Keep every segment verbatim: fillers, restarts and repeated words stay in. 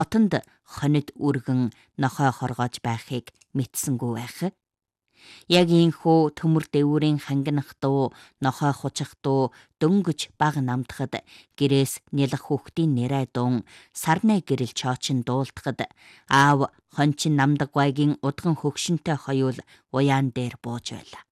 отонд хонид үргэн нохой хоргоож байхыг мэдсэнгүй байх. Яг ийхүү төмөр дэвүүрийн хангинах дуу, нохой хучих дуу дөнгөж баг намдахад гэрээс нялх хүүхдийн нэрай дуун сарны гэрэл чоочин дуулдахад аав хончин намдаг гайгийн удган хөгшөнтэй хоёул уяан дээр бууж байлаа.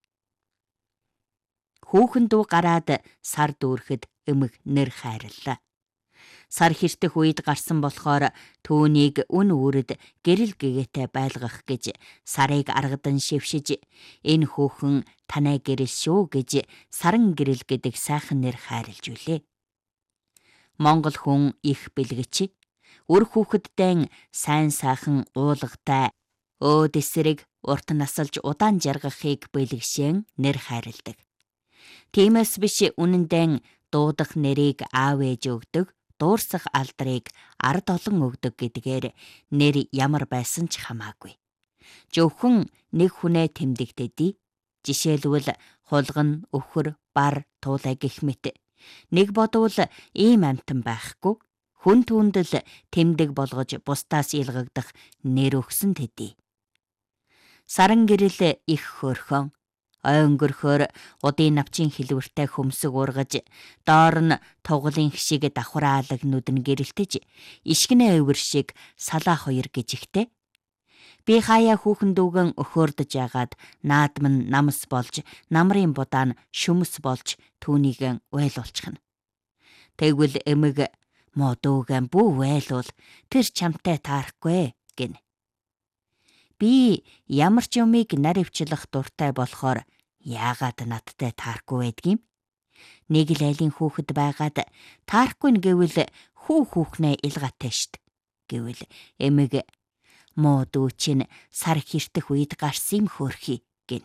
Хүүхэн дүү гараад сар дүүрэхэд эмэг нэр хайрлаа. Сар хэртэх үед гарсан болохоор түүнийг үн үүрэд гэрэл гэгээтэй байлгах гэж сарыг аргадан шившиж энэ хүүхэн танай гэрэл шүү гэж саран гэрэл гэдэг сайхан нэр хайрлж үлээ. Монгол хүн их бэлгэч, үр хүүхэддээ сайн сайхан уулгатай, өөд эсрэг урт насалж удаан жаргахыг бэлгэшэн нэр хайрладаг. Тиймээс биш үнэндээ дуудах нэрийг аав ээж өгдөг, дуурсах алдрыг ард олон өгдөг гэдгээр нэр ямар байсан ч хамаагүй. Зөвхөн нэг хүнээ тэмдэгдэдий. Жишээлбэл хулган, өвхөр, бар, туулай гэх мэт. Нэг бодвол ийм амтан байхгүй. Хүн түүндэл тэмдэг болгож бусдаас илгагдах нэр өгсөн тэдий. Саран гэрэл их хөөрхөн. Ой өнгөрөхөөр удын навчин хэлвэртэй хөмсөг ургаж, доор нь тугалын шиг давхраалаг нүдэн гэрэлтэж, ишгэнэ өвөр шиг салаа хоёр гижигтэй. Би хаяа хүүхэн дүүгэн өхөөрдөж ягаад наадам нь намс болж, намрын будаа нь шүмс болж түүнийг уйлуулчихна. Тэгвэл эмэг моо дүүгэн бүү уйлуул тэр чамтай таарахгүй гин. Би ямар ч юмыг наривчлах дуртай болохоор яагаад надтай таарахгүй байдгийм? Нэг л айлын хүүхэд байгаад таарахгүй нь гэвэл хүү хүүхнээ илгаатай штт гэвэл эмэг муу дүү чинь сар хэртэх үед гарсан юм хөөрхий гин.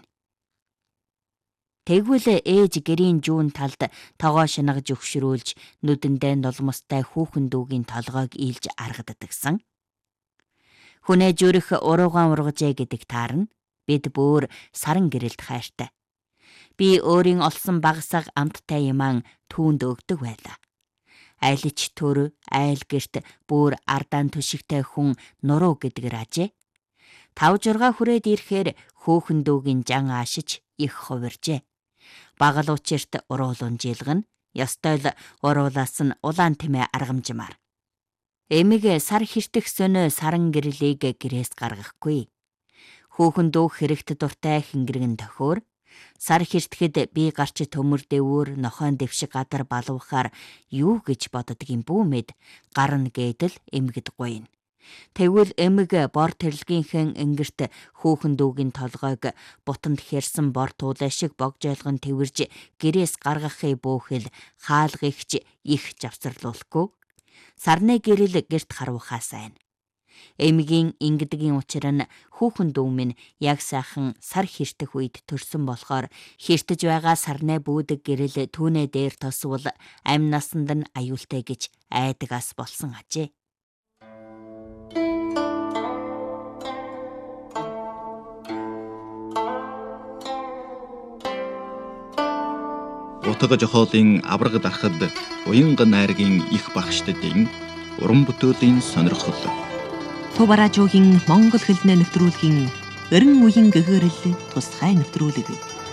Тэгвэл ээж гэрийн жуун талд тогоо шинагж өгшрүүлж нүдэндээ нулмостай хүүхэн дүүгийн толгойг ийлж аргаддагсан. Хүнээ зүрх уруугаан ургажээ гэдэг таарна. Бид бүр саран гэрэлд хайртай. Би өөрийн олсон багсаг амттай юман түүнд өгдөг байлаа. Айлч төр, айл гэрт бүр ардaan түшигтэй хүн нуруу гэдгээр ажээ. Тав жургаа хүрээд ирэхээр хөөхөн дүүгийн жан аашиж их хувиржээ. Багал учирт уруулун жилгэн, ёстой л уруулаас нь улаан тэмээ аргамжмаар. Эмэг сар хэртэх сөнөө саран гэрлийг гэрээс гаргахгүй. Хүүхэн дүү хэрэгт дуртай хингэргэн тохиор, сар хэртэхэд би гарч төмөр дэвүүр нохойн дэвшиг гадар балуухаар юу гэж боддгийн бүүмэд гарна гэдэл эмэгд гуйна. Тэгвэл эмэг бор тэрлэгийнхэн ингэрт хүүхэн дүүгийн толгойг бутанд хэрсэн бор туулай шиг богжойлгон тэвэрж гэрээс гаргахыг бөөхөл хаалгагч их завсарлуулахгүй. Сарны гэрэл гэрт харуухаа сайн. Эмэгийн ингэдгийн учир нь хүүхэн дүү минь яг сайхан сар хэртэх үед төрсөн болохоор хэртэж байгаа сарны бүүдэг гэрэл түүнээ дээр тосвол амь насанд нь аюултай гэж айдагаас болсон ажээ. Утга жохоолын авраг дарахад уянга найргийн их багштдын уран бүтээлийн сонирхол. Тувара жуугийн монгол хэлнээ нэвтрүүлгийн эрен үеийн гэгэрэл тусгай нэвтрүүлэг.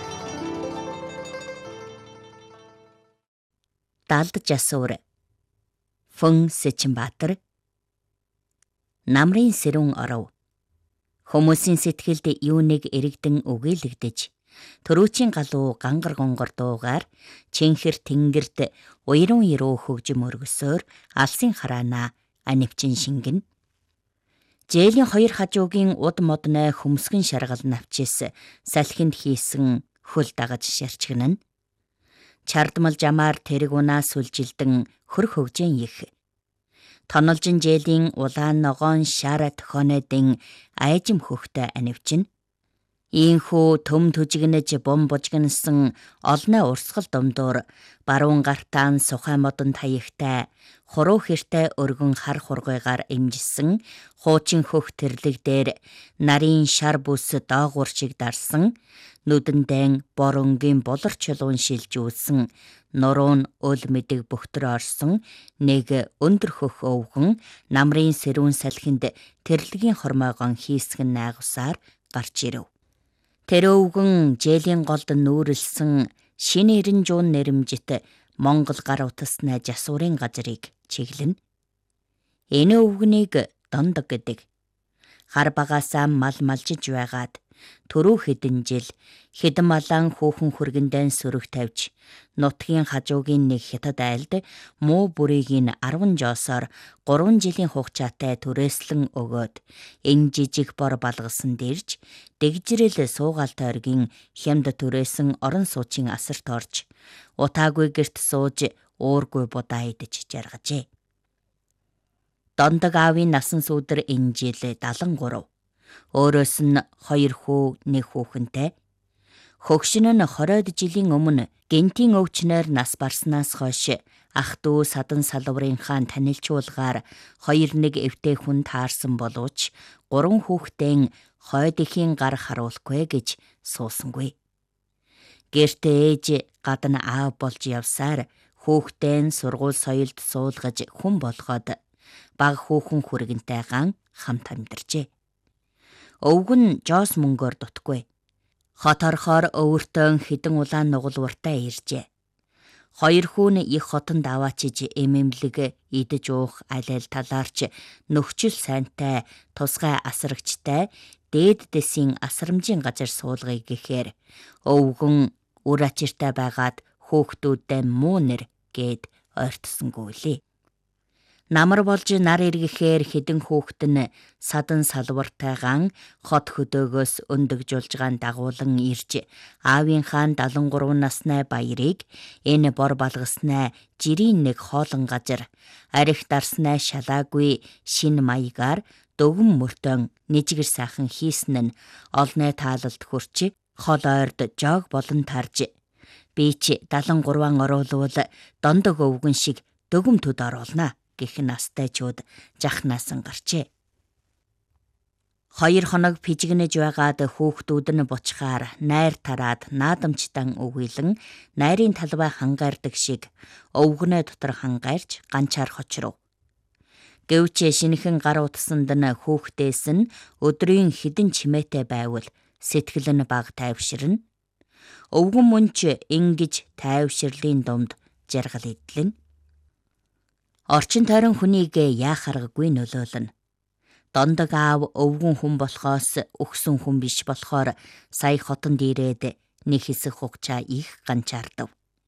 Далд жасуур Фөн Сэчинбаатар. Намрын сэрүүн оров. Хүмүүсийн сэтгэлд юуныг эрэгдэн үгээлэгдэж, төрөөчийн галуу гангар гонгор дуугаар чинхэр тэнгэрт уйрун ирүү хөгжим өргөсөөр алсын хараана анивчин шингэн. Жээлийн хоёр хажуугийн уд модны хөмсгөн шаргал навчис салхинд хийсэн хөл дагаж шарчгнан. Чардмал жамаар тэрэг унаа сүлжилдэн хөр хөгжин их. Тонолжин жээлийн улаан ногоон шар тохонодын айжим хөхтэй анивчин. Ийхүү төм төжигнэж бом бужигнсан олной урсгал думдуур баруун гартаан сухай модон таягтай хуруу хэртэй өргөн хар хургыгаар имжсэн хуучин хөх тэрлэг дээр нарын шар бүс доогуурчиг дарсан нүдэндэн боронгийн болор чулуун шилжүүлсэн нуруун өл мэдэг бөхтөр орсон нэг өндөр хөх өвгөн намрын сэрүүн салхинд тэрлэгийн хормойгон хийсгэн найгусаар гарч ирэв. Тэр өвгөн жээлийн голд нүүрэлсэн шинэ эрен жуун нэрэмжит Монгол гар утасны жасуурын газрыг чиглэнэ. Энэ өвгнийг Дондог гэдэг. Хар багаасаа мал малжиж байгаад түрүү хэдэн жил хэдэн малан хүүхэн хүргэндэн сөрөг тавьж нутгийн хажуугийн нэг хятад айлд муу бүрийг нь арван жоосоор гурван жилийн хугацаатай түрээслэн өгөөд энэ жижиг бор балгасан дэрж дэгжрэл суугаалтай оргийн хямд түрээсэн орон суучин асарт орж утаагүй герт сууж уургүй будаа идэж жаргажээ. Дондог аавын насан сүүдэр энэ жил дагалан гурав. Өөрөөс нь хоёр хүү нэг хүүхэнтэй. Хөгшин нь хоройд жилийн өмнө гентийн өвчнөр нас барснаас хойш ах дүү садан салврынхаа танилчуулгаар хоёр нэг эвтэй хүн таарсан боловч гурван хүүхдийн хойд ихийн гар харуулахгүй гэж суусангүй. Гэртээ ээж гадна аав болж явсаар хүүхдийн сургууль соёлд суулгаж хүн болгоод баг хүүхэн хүргэнтэйгаан хамт амьдарчээ. Өвгөн жоос мөнгөөр дутгүй. Хот орхоор өвөртөн хідэн улаан нугалууртай иржээ. Хоёр хүн их хотонд аваачиж эмэмлэг идэж уух аль аль талаарч нөхчл сайнтай тусгай асрагчтай дээд дэсийн асрамжийн газар суулгыг гэхээр өвгөн үр ачиртай байгаад хөөхтүүддээ муу нэр гээд ойртсонгүй лээ. Намар болж нар эргэхээр хідэн хүүхэд нь садан салвартайгаан хот хөдөөгөөс өндөгжүүлжгаан дагуулan ирж аавынхаа дагалан гурав насны баярыг энэ бор балгаснаа жирийн нэг хоолон газар арих дарснаа шалаагүй шин маягаар дөгөн мөртөн нэжгэр сайхан хийсэн нь олны таалалд хүрч хол ойрд жог болон тарж би ч дагалан гурван оруулвал Дондог өвгөн шиг дөгөм төд оруулнаа гэх настайчууд жахнаасан гарчээ. Хоёр хоног пижигнэж байгаад хүүхдүүд нь бучгаар найр тараад наадамчтан өгүүлэн найрын талбай хангаардаг шиг өвгөнөө дотор хангаарч ганчаар хочров. Гэвч шинэхэн гар утсанд нь хүүхдээс нь өдрийн хідэн чимээтэй байвал сэтгэл нь баг тайвширна. Өвгөн мөнч ингэж тайвширлын дунд жаргал идлэн. Орчин тойрон хүнийг яах аргагүй нөлөөлнө. Дондог аав өвгөн хүн болохоос өгсөн хүн биш болохоор сая хотонд ирээд нэг хэсэг хугацаа их ганчаардав.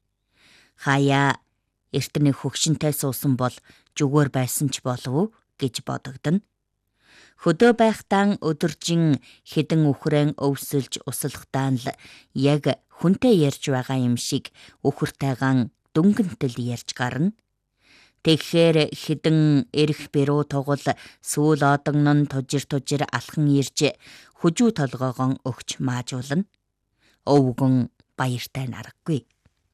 Хаяа эртний хөгшинтэй суусан бол зүгээр байсан ч болов гэж бодогдно. Хөдөө байхдаа өдөржин хідэн үхрэн өвсөлж услахтаа л яг хүнтэй ярьж байгаа юм шиг үхэртэйгаан дүнгэнтэл ярьж гарна. Тэгэхээр хідэн эрх бэрүү тугал сүүл одогн нь тужир тужир алхан ирж хүжүү толгоогон өгч маажуулна. Өвгөн баяртай нараггүй.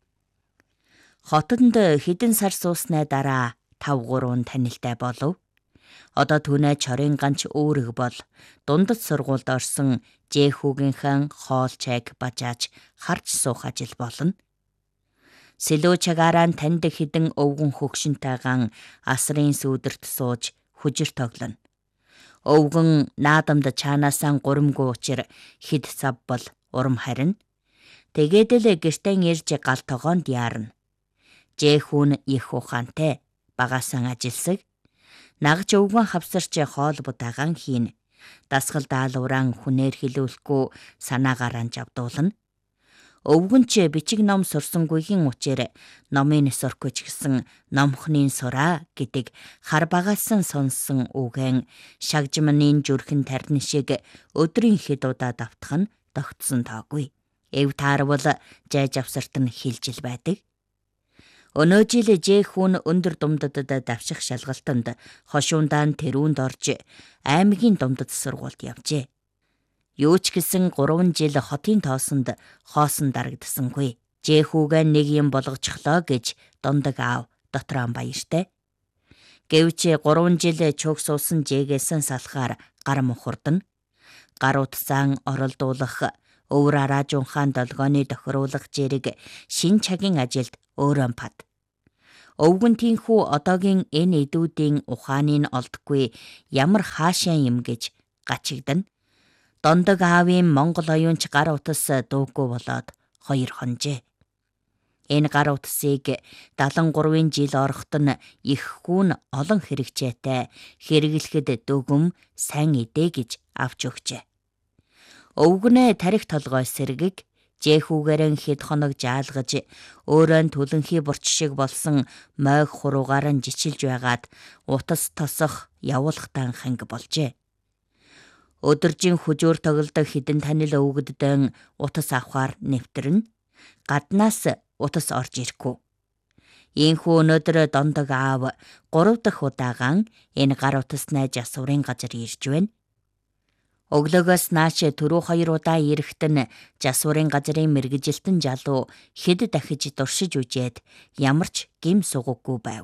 Хотонд хідэн сар сууснаа дараа тав гурван танилтай болов. Одоо түүнээ чорын ганч өөрөг бол дундад сургуульд орсон жээхүүгийнхэн хоол чайг бажааж харж суух ажил болно. Сэлөө чагарaan танд хідэн өвгөн хөгшинтэйгаан асрын сүүдэрт сууж хүжир тоглоно. Өвгөн наадамд чаанаасаа гурамгүй учир хид цав бол урам харина. Тэгээд л гэртэн ирж гал тогоонд яарна. Жээхүүн их ухаантай багаасан ажилсаг. Нагж өвгөн хавсарч хоол будаагаан хийн. Дасгал даалууран хүнээр хилүүлэхгүй санаагаар анжавдуулна. Өвгөн ч бичиг ном сурсангүйгийн учир номын сурахгүй ч гэсэн номхны сураа гэдэг хар багаасан сонсон үгэн шагжманы зүрхэн тарин шиг өдрийн хэд удаа давтах нь тогтсон таагүй. Эв таарвал жайж авсарт нь хилжил байдаг. Өнөө жил жээхүүн өндөр думдадад давших шалгалтанд хошуундаа тэрүүнд орж аймгийн думдад сургуульд явжээ. Юу ч гэсэн гурван жил хотын тоосонд хоосон дарагдсангүй. Жэхүүгээ нэг юм болгочихлоо гэж Дондог аав дотроо баяртай. Гэвч гурван жил чөг суусан жэгээсэн салахаар гар мухурдана. Гар утсаан оролдуулах, өвөр араажуунхаан долгооны тохируулах зэрэг шин чагийн ажилд өөрөө пад. Өвгөн тийхүү одоогийн энэ эдүүдийн ухааныг олдохгүй ямар хаашаа юм гэж гачигдана. Дондог аавын Монгол оюунч гар утас дуугүй болоод хоёр хонжээ. Энэ гар утсыг дагалан гурван жил орохт нь их хүн олон хэрэгцээтэй хэрэглэхэд дөгөм сайн идэ гэж авч өгчээ. Өвгөнөө тарих толгой сэргэг жэхүүгээрэн хэд хоног жаалгаж өөрөө түлэнхий бурч шиг болсон мойг хуруугаар нь жичилж байгаад утас тосох явуулахтан ханг болжээ. Өдөржин хүжүүр тоглодог хідэн танил өвгөддөн утас авахаар нэвтрэн гаднаас утас орж ирэхгүй. Ийхүү өнөөдөр Дондог аав гурав дахь удаагаан энэ гар утаснаа жасварын газар ирж байна. Өглөөгөөс нааш түрүү хоёр удаа ирэхэд нь жасварын газрын мэргэжилтэн жалуу хэд дахиж дуршиж үжээд ямар ч гим сугаггүй байв.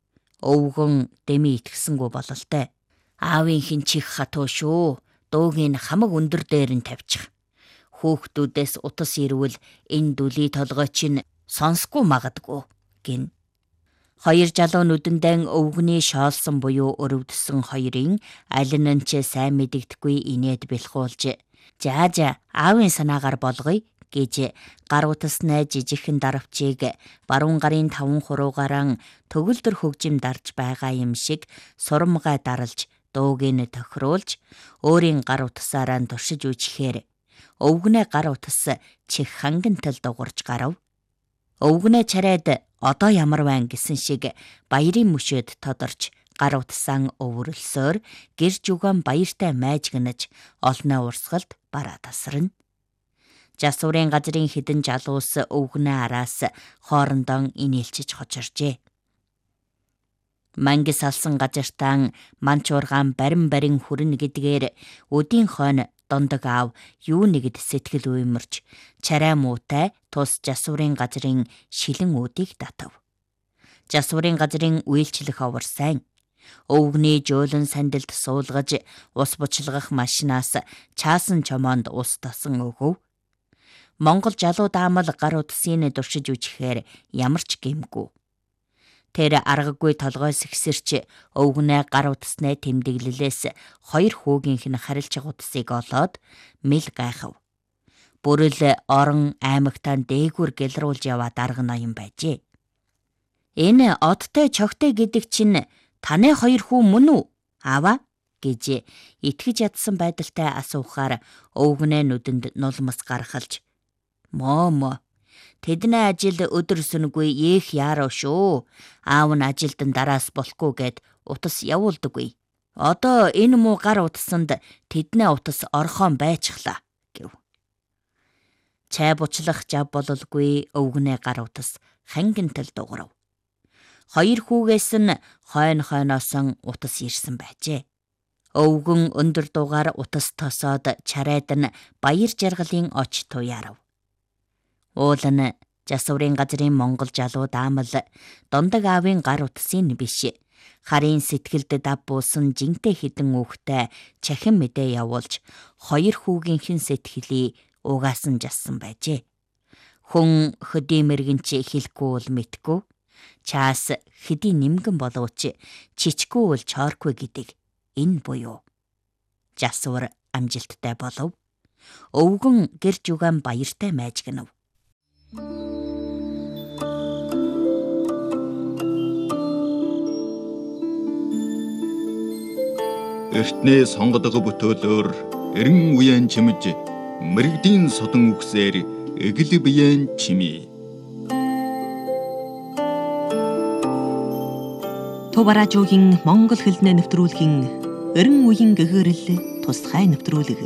Өвгөн дэми итгэсэнгүй бололтой. Аавын хин чих хатуу шүү. Дуугийн хамаг өндөр дээр нь тавьчих. Хүүхдүүдээс утас ирвэл энэ дүлий толгой чинь сонсгүй магадгүй гин. Хоёр жалуу нүдэндээ өвгөний шоолсон буюу өрөвдсөн хоёрын аль нь ч сайн мэдэгдэхгүй инээд бэлхуулж "Жаа жаа аавын санаагаар болгоё" гэж гар утаснаа жижигхэн даравчийг баруун гарын таван хуруугаараа төгөлдөр хөгжим дарж байгаа юм шиг сурамгай даралж дуугийн тохируулж өөрийн гар утасаараа туршиж үжихээр өвгөнөө гар утас чих хангантал дуурж гарав. Өвгөнөө чарайд одоо ямар байна гэсэн шиг баярын мөшөөд тодорч гар утсаан өвөрлсөөр гэр жүгэн баяртай майж гэнэж олноо урсгалд бараа тасарна. Жасварын газрын хідэн жалуус өвгөнөө араас хоорондоо инээлчиж хочоржээ. Мангис алсан газартаа манчуургаан барин барин хүрнэ гэдгээр өдийн хойно Дондог аав юу нэгд сэтгэл уймарч чарай муутай тус жасварын газрын шилэн үүдийг татав. Жасварын газрын үйлчлэх овор сайн. Өвгний жөөлөн сандалд суулгаж ус бучлах машинаас чаасан чомоонд ус тасан өгөв. Монгол жалуу даамал гар утсын дуршиж үжихээр ямар ч гэмгүй. Тэр аргагүй толгой сэгсэрч өвгөнөө гар утаснаа тэмдэглэлээс хоёр хүүгийнх нь харилж утсыг олоод мэл гайхав. Бүрэл орон аймагтаа дээгүр гэлрүүлж яваад арга ноён байжээ. Энэ одтой чогтой гэдэг чинь таны хоёр хүү мөн үү? Аава гэж итгэж ядсан байдалтай асуухаар өвгөнөө нүдэнд нулмас гаргалж "Moo moo тэдний ажил өдөр сүнгүй ээх яарав шүү. Аав нь ажилдан дараас болохгүй гэд утас явуулдаггүй. Одоо энэ муу гар утсанд тэдний утас орхон байчихлаа" гэв. Чай бучлах жав бололгүй өвгөнөө гар утас хангантал дуурав. Хоёр хүүгээс нь хойно хойноос утас ирсэн байжээ. Өвгөн өндөр дугаар утас тосоод чарайд нь баяр жаргалын оч туяарав. Уул нь жасварын газрын Монгол жалуу даамал Дондог аавын гар утсын биш. Харын сэтгэлд дав буусан жинтэй хідэн үхтэй чахин мэдээ явуулж хоёр хүүгийнхэн сэтгэлийг угаасан жассан байжээ. Хүн хөдий мэргэнч хэлэхгүй бол мэдгүй. Чаас хэдий нэмгэн болооч чичгүй бол чоргүй гэдэг энэ буюу. Жасвар амжилттай болов. Өвгөн гэр жүгэн баяртай майж гэнэв. Эртнээ сонгодог бүтөөлөөр эрен уян чимж мэрэгдийн содон үгсээр эгэл биеэн чимээ. Тубаражуугийн Монгол хэлнээ нэвтрүүлгийн эрен үеийн гэгэрэл тусгай нэвтрүүлэг.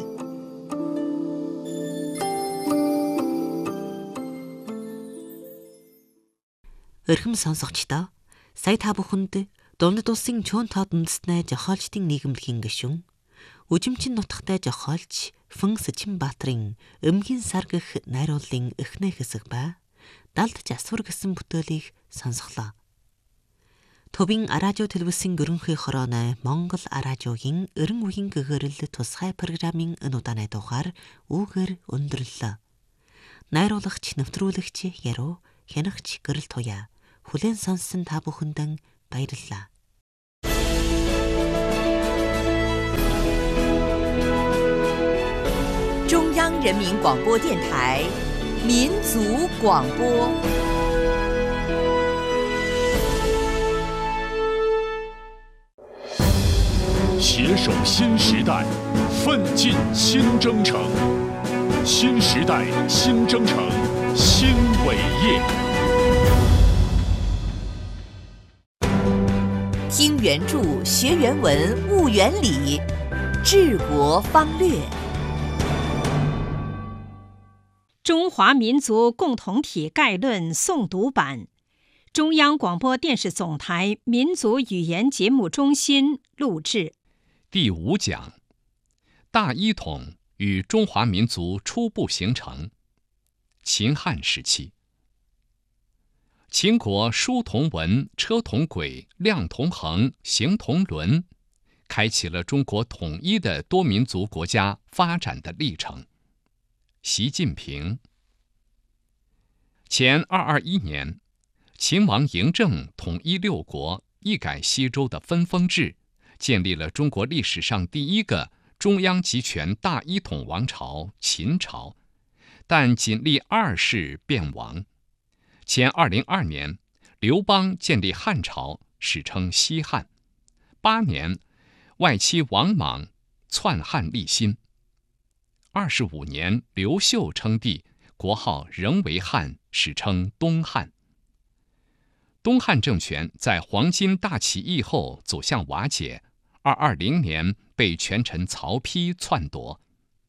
Өрхөм сонсогчдоо сая та бүхэнд Дундад улсын чөөн тоод үндэстнээ зохиолчдын нийгэмлэгийн гишүүн Үжимчин нутагтай жохоолч Фэн Сэчинбаатарын Өмгийн сар гэх найрууллын эхнээ хэсэг ба Далд жасвар гэсэн бүтээлийг сонсголоо. Төвийн араажуу телевизийн ерөнхий хорооны Монгол араажуугийн эрен үеийн гэгэрэл тусгай программын энэ удааны дугаар үүгээр өндөрлөө. Найруулагч, нэвтрүүлэгч Яруу, хянагч Гэрэл Туяа. Хүлээн сонссон та бүхэндээ баярлалаа. 中央人民广播电台民族广播。 携手新时代，奋进新征程。新时代新征程新伟业。 听原著，学原文，悟原理，治国方略。 中华民族共同体概论诵读版，中央广播电视总台民族语言节目中心录制。 第五讲：大一统与中华民族初步形成。秦汉时期，秦国书同文，车同轨，量同衡，行同伦，开启了中国统一的多民族国家发展的历程。习近平。前二二一年，秦王嬴政统一六国，一改西周的分封制，建立了中国历史上第一个中央集权大一统王朝秦朝，但仅历二世便亡。前二零二年，刘邦建立汉朝，史称西汉。八年，外戚王莽篡汉立新。二十五年，刘秀称帝，国号仍为汉，史称东汉。东汉政权在黄巾大起义后走向瓦解，二二零年被权臣曹丕篡夺。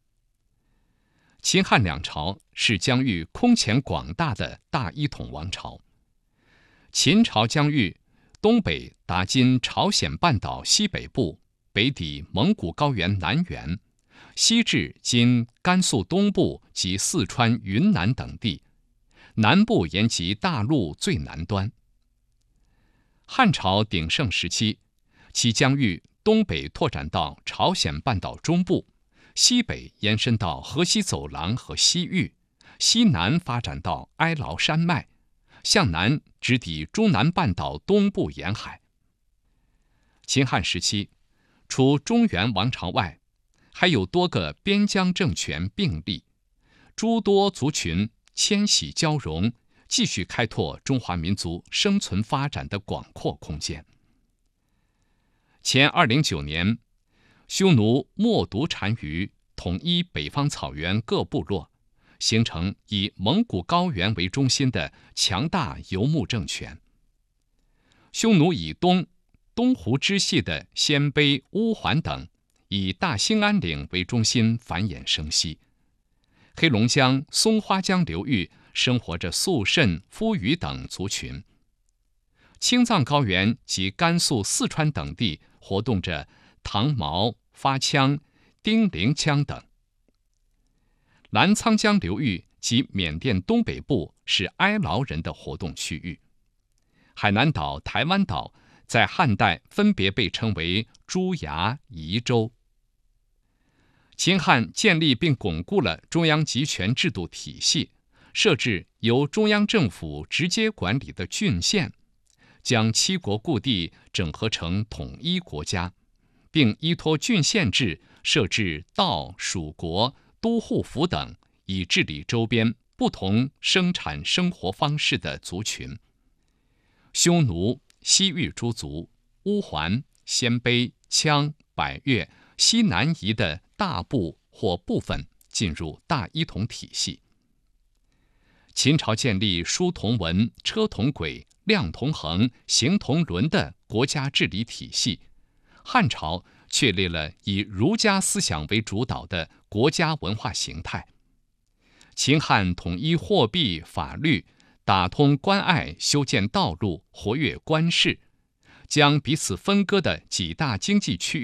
秦汉两朝是疆域空前广大的大一统王朝。秦朝疆域东北达今朝鲜半岛西北部，北抵蒙古高原南缘，西至今甘肃东部及四川、云南等地，南部延及大陆最南端。汉朝鼎盛时期，其疆域东北拓展到朝鲜半岛中部，西北延伸到河西走廊和西域，西南发展到哀牢山脉，向南直抵中南半岛东部沿海。秦汉时期，除中原王朝外，还有多个边疆政权并立，诸多族群迁徙交融，继续开拓中华民族生存发展的广阔空间。前二零九年，匈奴冒独单于统一北方草原各部落，形成以蒙古高原为中心的强大游牧政权。匈奴以东东湖支系的鲜卑、乌桓等，以大兴安岭为中心繁衍生息。黑龙江、松花江流域生活着肃慎、夫余等族群。青藏高原及甘肃、四川等地活动着唐毛、发羌、丁零羌等。澜沧江流域及缅甸东北部是哀牢人的活动区域。海南岛、台湾岛在汉代分别被称为朱崖、夷州。秦汉建立并巩固了中央集权制度体系，设置由中央政府直接管理的郡县，将七国故地整合成统一国家，并依托郡县制设置道、属国、都护府等，以治理周边不同生产生活方式的族群。匈奴、西域诸族、乌桓、鲜卑、羌、百越、西南夷的大部或部分进入大一统体系。秦朝建立书同文、车同轨、量同衡、行同伦的国家治理体系，汉朝确立了以儒家思想为主导的国家文化形态。秦汉统一货币、法律，打通关隘，修建道路，活跃官市，将彼此分割的几大经济区域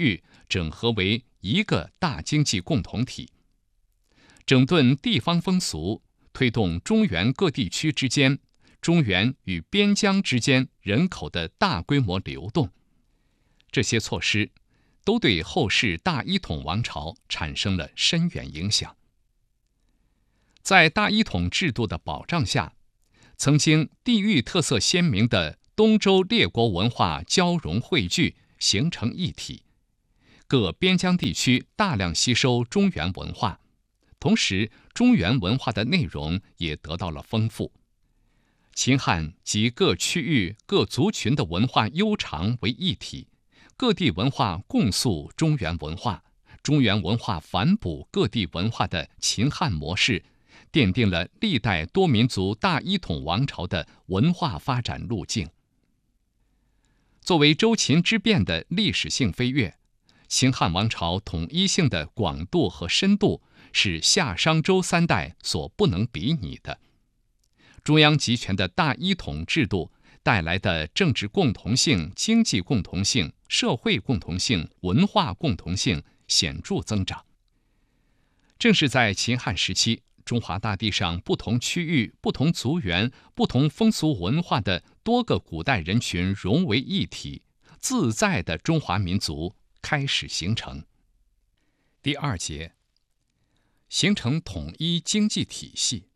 整合为一个大经济共同体，整顿地方风俗，推动中原各地区之间、中原与边疆之间人口的大规模流动。这些措施都对后世大一统王朝产生了深远影响。在大一统制度的保障下，曾经地域特色鲜明的东周列国文化交融汇聚，形成一体。各边疆地区大量吸收中原文化，同时中原文化的内容也得到了丰富。秦汉集各区域各族群的文化悠长为一体，各地文化共诉中原文化，中原文化反哺各地文化的秦汉模式，奠定了历代多民族大一统王朝的文化发展路径。作为周秦之变的历史性飞跃，秦汉王朝统一性的广度和深度是夏商周三代所不能比拟的。中央集权的大一统制度带来的政治共同性、经济共同性、社会共同性、文化共同性显著增长。正是在秦汉时期，中华大地上不同区域、不同族源、不同风俗文化的多个古代人群融为一体，自在的中华民族开始形成。第二节，形成统一经济体系。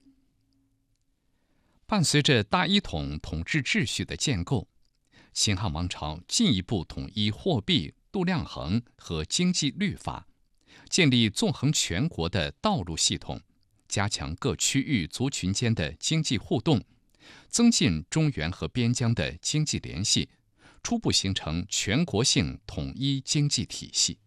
伴随着大一统统治秩序的建构，秦汉王朝进一步统一货币、度量衡和经济律法，建立纵横全国的道路系统，加强各区域族群间的经济互动，增进中原和边疆的经济联系，初步形成全国性统一经济体系。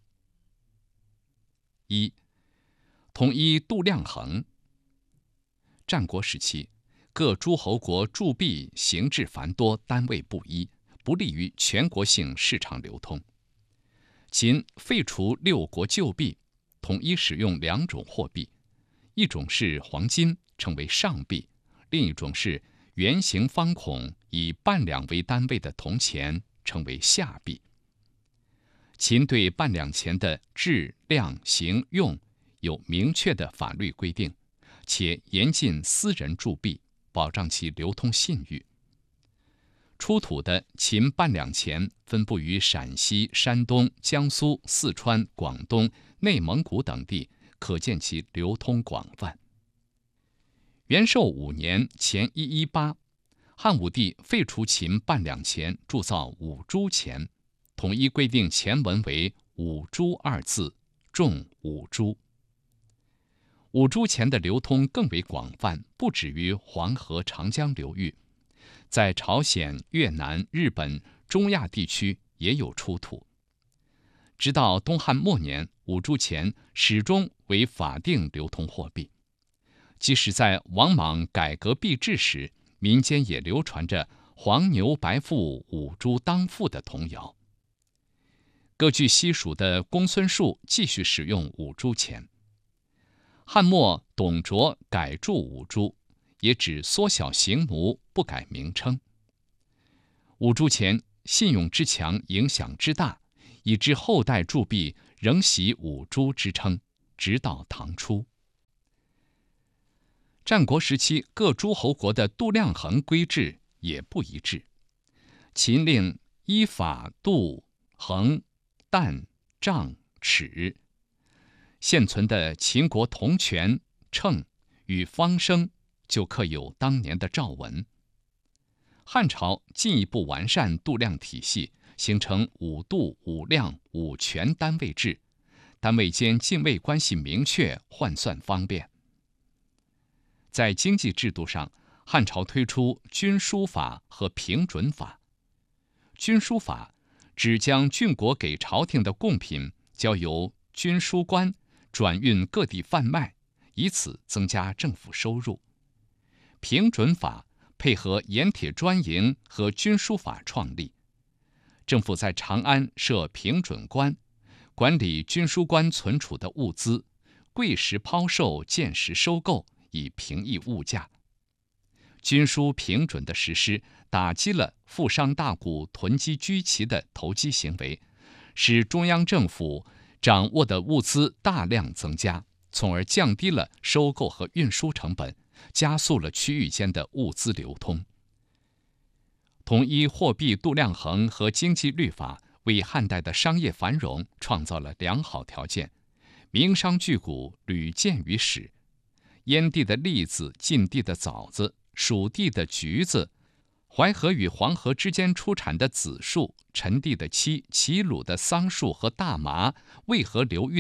一、统一度量衡。战国时期，各诸侯国铸币形制繁多，单位不一，不利于全国性市场流通。秦废除六国旧币，统一使用两种货币，一种是黄金，称为上币；另一种是圆形方孔，以半两为单位的铜钱，称为下币。秦对半两钱的质、量、形、用有明确的法律规定，且严禁私人铸币，保障其流通信誉。出土的秦半两钱分布于陕西、山东、江苏、四川、广东、内蒙古等地，可见其流通广泛。元寿五年（前一一八），汉武帝废除秦半两钱，铸造五铢钱，统一规定钱文为五铢二字，重五铢。五铢钱的流通更为广泛，不止于黄河、长江流域，在朝鲜、越南、日本、中亚地区也有出土。直到东汉末年，五铢钱始终为法定流通货币。即使在王莽改革币制时，民间也流传着黄牛白腹、五铢当付的童谣。各据西蜀的公孙述继续使用五铢钱。汉末董卓改铸五铢，也只缩小形模，不改名称。五铢钱信用之强，影响之大，以致后代铸币仍习五铢之称，直到唐初。战国时期，各诸侯国的度量衡规制也不一致。秦令依法度衡、担、丈、尺。现存的秦国铜权、秤与方升就刻有当年的诏文。汉朝进一步完善度量体系，形成五度、五量、五权单位制，单位间泾渭关系明确，换算方便。在经济制度上，汉朝推出均输法和平准法。均输法指将郡国给朝廷的贡品交由均输官转运各地贩卖，以此增加政府收入。平准法配合盐铁专营和均输法创立，政府在长安设平准官，管理均输官存储的物资，贵时抛售，贱时收购，以平抑物价。均输平准的实施，打击了富商大贾囤积居奇的投机行为， 使中央政府掌握的物资大量增加，从而降低了收购和运输成本，加速了区域间的物资流通。统一货币度量衡和经济律法为汉代的商业繁荣创造了良好条件，名商巨贾屡见于史。燕地的栗子、晋地的枣子、蜀地的橘子，淮河与黄河之间出产的紫树，陈地的漆、齐鲁的桑树和大麻，渭河流域